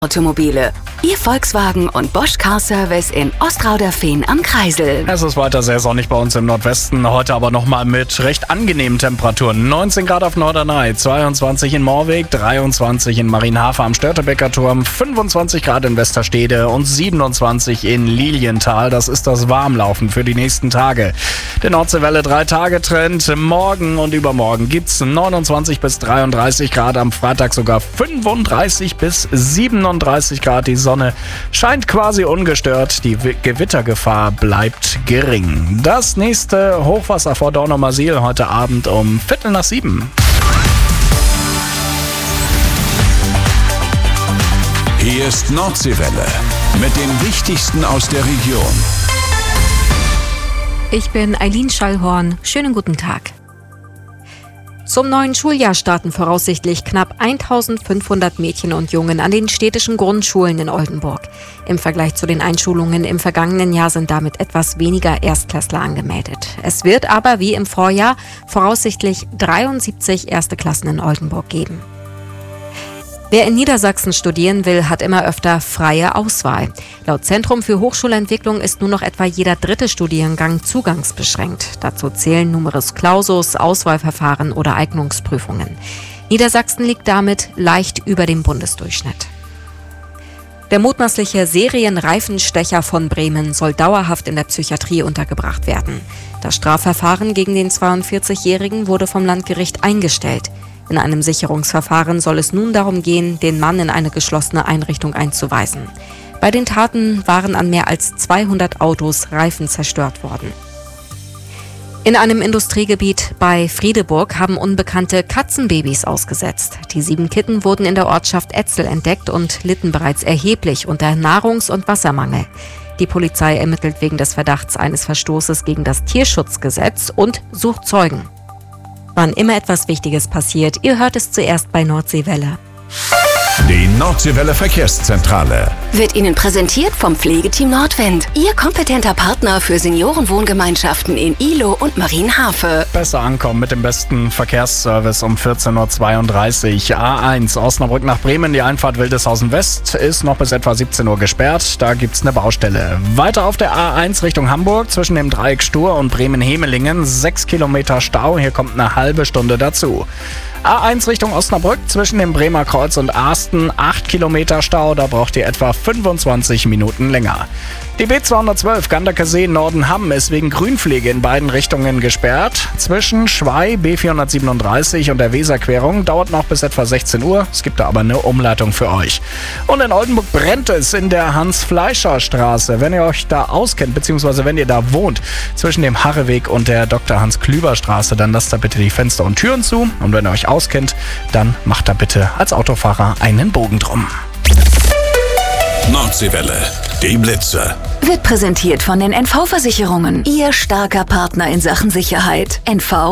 Automobile. Ihr Volkswagen und Bosch Car Service in Ostrauderfehn am Kreisel. Es ist weiter sehr sonnig bei uns im Nordwesten, heute aber nochmal mit recht angenehmen Temperaturen. 19 Grad auf Norderney, 22 in Moorweg, 23 in Marienhafe am Störtebeker Turm, 25 Grad in Westerstede und 27 in Lilienthal. Das ist das Warmlaufen für die nächsten Tage. Der Nordseewelle 3-Tage-Trend. Morgen und übermorgen gibt's 29 bis 33 Grad, am Freitag sogar 35 bis 37 Grad. Die Sonne scheint quasi ungestört. Die Gewittergefahr bleibt gering. Das nächste Hochwasser vor Dornumersiel heute Abend um 6:45. Hier ist Nordseewelle mit dem Wichtigsten aus der Region. Ich bin Eileen Schallhorn. Schönen guten Tag. Zum neuen Schuljahr starten voraussichtlich knapp 1500 Mädchen und Jungen an den städtischen Grundschulen in Oldenburg. Im Vergleich zu den Einschulungen im vergangenen Jahr sind damit etwas weniger Erstklässler angemeldet. Es wird aber wie im Vorjahr voraussichtlich 73 erste Klassen in Oldenburg geben. Wer in Niedersachsen studieren will, hat immer öfter freie Auswahl. Laut Zentrum für Hochschulentwicklung ist nur noch etwa jeder dritte Studiengang zugangsbeschränkt. Dazu zählen Numerus Clausus, Auswahlverfahren oder Eignungsprüfungen. Niedersachsen liegt damit leicht über dem Bundesdurchschnitt. Der mutmaßliche Serienreifenstecher von Bremen soll dauerhaft in der Psychiatrie untergebracht werden. Das Strafverfahren gegen den 42-Jährigen wurde vom Landgericht eingestellt. In einem Sicherungsverfahren soll es nun darum gehen, den Mann in eine geschlossene Einrichtung einzuweisen. Bei den Taten waren an mehr als 200 Autos Reifen zerstört worden. In einem Industriegebiet bei Friedeburg haben Unbekannte Katzenbabys ausgesetzt. Die 7 Kitten wurden in der Ortschaft Etzel entdeckt und litten bereits erheblich unter Nahrungs- und Wassermangel. Die Polizei ermittelt wegen des Verdachts eines Verstoßes gegen das Tierschutzgesetz und sucht Zeugen. Wann immer etwas Wichtiges passiert, ihr hört es zuerst bei Nordseewelle. Die Nordseewelle Verkehrszentrale Wird Ihnen präsentiert vom Pflegeteam Nordwind. Ihr kompetenter Partner für Seniorenwohngemeinschaften in Ihlow und Marienhafe. Besser ankommen mit dem besten Verkehrsservice um 14:32 Uhr. A1 Osnabrück nach Bremen, die Einfahrt Wildeshausen West ist noch bis etwa 17 Uhr gesperrt. Da gibt's eine Baustelle. Weiter auf der A1 Richtung Hamburg zwischen dem Dreieck Stur und Bremen-Hemelingen 6 Kilometer Stau. Hier kommt eine halbe Stunde dazu. A1 Richtung Osnabrück zwischen dem Bremer Kreuz und Asten 8 Kilometer Stau, da braucht ihr etwa 25 Minuten länger. Die B212 Ganderkesee Nordenham ist wegen Grünpflege in beiden Richtungen gesperrt. Zwischen Schwei B437 und der Weserquerung dauert noch bis etwa 16 Uhr. Es gibt da aber eine Umleitung für euch. Und in Oldenburg brennt es in der Hans-Fleischer-Straße. Wenn ihr euch da auskennt, beziehungsweise wenn ihr da wohnt, zwischen dem Harreweg und der Dr.Hans-Klüber-Straße, dann lasst da bitte die Fenster und Türen zu. Und wenn ihr euch auskennt, dann macht da bitte als Autofahrer einen Bogen drum. Nordseewelle, die Blitze. Wird präsentiert von den NV-Versicherungen. Ihr starker Partner in Sachen Sicherheit.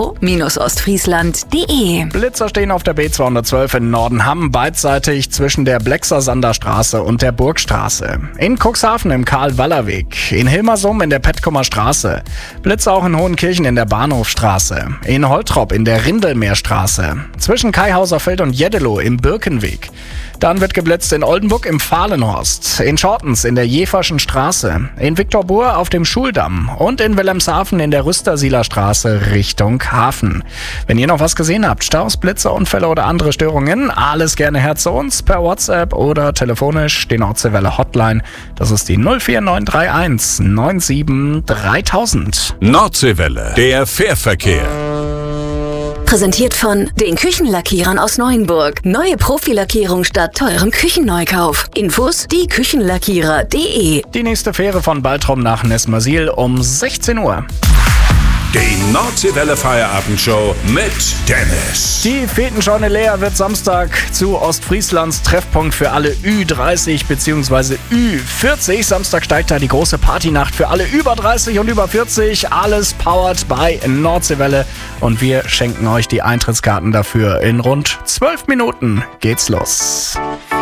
nv-ostfriesland.de. Blitzer stehen auf der B212 in Nordenham, beidseitig zwischen der Blexer-Sander-Straße und der Burgstraße. In Cuxhaven im Karl-Waller-Weg. In Hilmersum in der Petkumer Straße. Blitzer auch in Hohenkirchen in der Bahnhofstraße. In Holtrop in der Rindelmeerstraße. Zwischen Kaihauserfeld und Jeddelo im Birkenweg. Dann wird geblitzt in Oldenburg im Fahlenhorst. In Schortens in der Jeferschen Straße. In Viktorbohr auf dem Schuldamm und in Wilhelmshaven in der Rüstersieler Straße Richtung Hafen. Wenn ihr noch was gesehen habt, Staus, Blitze, Unfälle oder andere Störungen, alles gerne her zu uns per WhatsApp oder telefonisch die Nordseewelle Hotline. Das ist die 04931 97 3000. Nordseewelle, der Fährverkehr. Präsentiert von den Küchenlackierern aus Neuenburg. Neue Profilackierung statt teurem Küchenneukauf. Infos dieküchenlackierer.de. Die nächste Fähre von Baltrum nach Nesmersiel um 16 Uhr. Die Nordseewelle Feierabendshow mit Dennis. Die Fetenscheune Lea wird Samstag zu Ostfrieslands Treffpunkt für alle Ü30 bzw. Ü40. Samstag steigt da die große Partynacht für alle über 30 und über 40. Alles powered bei Nordseewelle. Und wir schenken euch die Eintrittskarten dafür. In rund 12 Minuten geht's los.